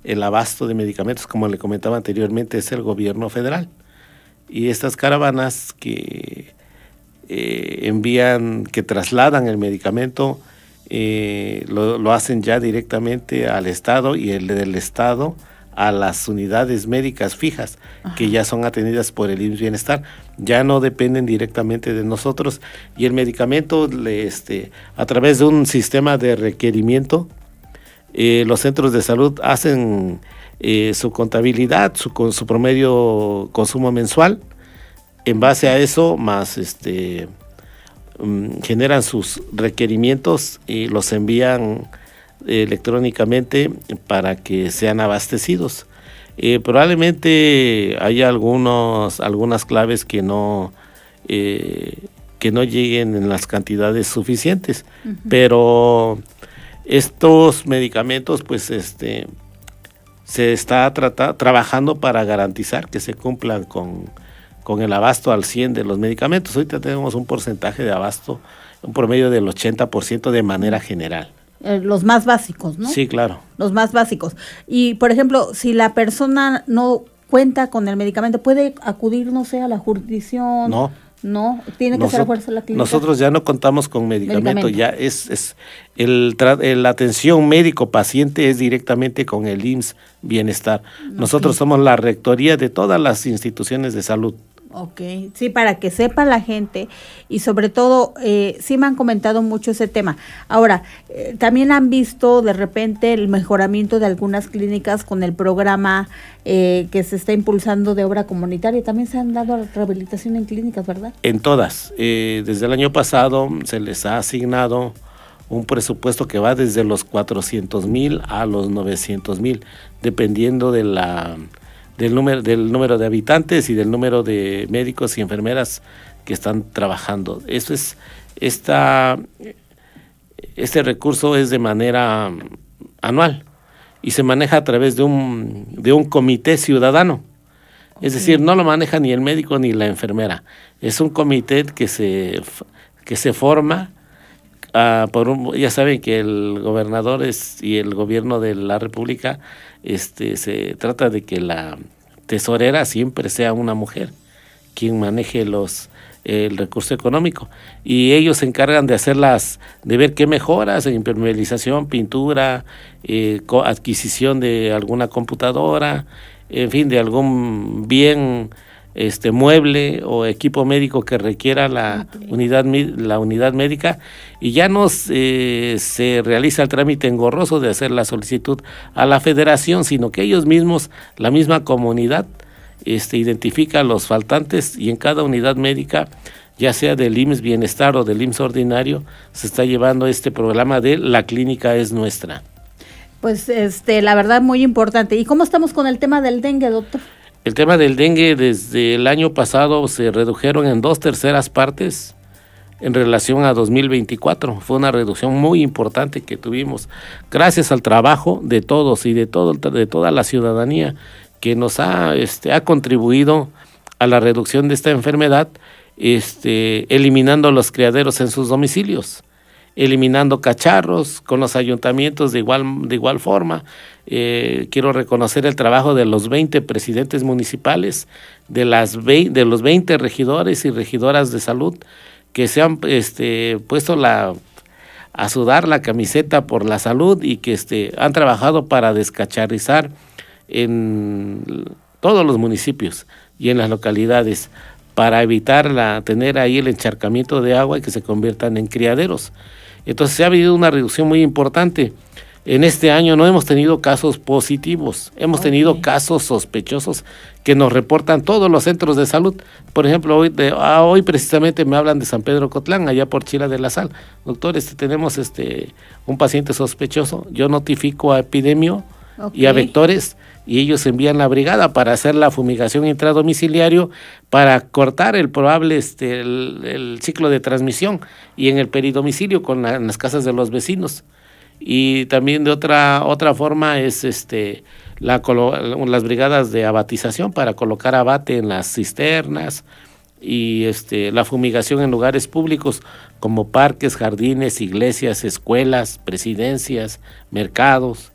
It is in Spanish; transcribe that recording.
el abasto de medicamentos, como le comentaba anteriormente, es el gobierno federal. Y estas caravanas que que trasladan el medicamento, lo hacen ya directamente al Estado, y el del Estado a las unidades médicas fijas, que ya son atendidas por el IMSS Bienestar, ya no dependen directamente de nosotros, y el medicamento, a través de un sistema de requerimiento, los centros de salud hacen su contabilidad, su promedio consumo mensual. En base a eso, más generan sus requerimientos y los envían electrónicamente para que sean abastecidos. Probablemente haya algunas claves que no lleguen en las cantidades suficientes, pero estos medicamentos, pues se está trabajando para garantizar que se cumplan con el abasto al 100 de los medicamentos. Ahorita tenemos un porcentaje de abasto, un promedio del 80% de manera general. Los más básicos, ¿no? Sí, claro. Los más básicos. Y, por ejemplo, si la persona no cuenta con el medicamento, ¿puede acudir, no sé, a la jurisdicción? No, tiene que ser a fuerza la clínica. Nosotros ya no contamos con medicamento, ya la atención médico-paciente es directamente con el IMSS Bienestar. Nosotros somos la rectoría de todas las instituciones de salud. Ok, sí, para que sepa la gente, y sobre todo, sí me han comentado mucho ese tema. Ahora, también han visto de repente el mejoramiento de algunas clínicas con el programa que se está impulsando de obra comunitaria. También se han dado rehabilitación en clínicas, ¿verdad? En todas. Desde el año pasado se les ha asignado un presupuesto que va desde los 400,000 a los 900,000, dependiendo del número de habitantes y del número de médicos y enfermeras que están trabajando. Este recurso es de manera anual y se maneja a través de un comité ciudadano. Es decir, no lo maneja ni el médico ni la enfermera. Es un comité que se forma ya saben que el gobernador y el gobierno de la República, se trata de que la tesorera siempre sea una mujer quien maneje el recurso económico, y ellos se encargan de ver qué mejoras en impermeabilización, pintura, adquisición de alguna computadora, en fin, de algún bien, mueble o equipo médico que requiera la unidad médica, y ya no se realiza el trámite engorroso de hacer la solicitud a la federación, sino que ellos mismos, la misma comunidad, identifica los faltantes, y en cada unidad médica, ya sea del IMSS Bienestar o del IMSS Ordinario, se está llevando este programa de La Clínica es Nuestra. Pues la verdad muy importante. ¿Y cómo estamos con el tema del dengue, doctor? El tema del dengue, desde el año pasado se redujeron en 2/3 partes en relación a 2024. Fue una reducción muy importante que tuvimos gracias al trabajo de todos y de toda la ciudadanía que nos ha contribuido a la reducción de esta enfermedad, eliminando los criaderos en sus domicilios, eliminando cacharros con los ayuntamientos de igual forma. Quiero reconocer el trabajo de los 20 presidentes municipales, de los 20 regidores y regidoras de salud que se han puesto a sudar la camiseta por la salud, y que han trabajado para descacharrizar en todos los municipios y en las localidades, para evitar tener ahí el encharcamiento de agua y que se conviertan en criaderos. Entonces se ha habido una reducción muy importante. En este año no hemos tenido casos positivos, hemos tenido casos sospechosos que nos reportan todos los centros de salud. Por ejemplo, hoy precisamente me hablan de San Pedro Cotlán, allá por Chila de la Sal. Doctor, tenemos un paciente sospechoso. Yo notifico a Epidemio y a Vectores, y ellos envían la brigada para hacer la fumigación intradomiciliario, para cortar el probable el ciclo de transmisión, y en el peridomicilio en las casas de los vecinos. Y también de otra forma es las brigadas de abatización para colocar abate en las cisternas, y la fumigación en lugares públicos como parques, jardines, iglesias, escuelas, presidencias, mercados.